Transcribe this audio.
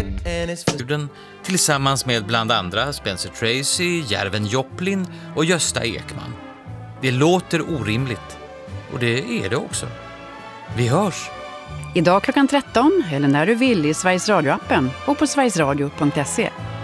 Tillsammans med bland andra Spencer Tracy, Järven Joplin och Gösta Ekman. Det låter orimligt, och det är det också. Vi hörs! Idag klockan 13 eller när du vill i Sveriges Radio-appen och på sverigesradio.se.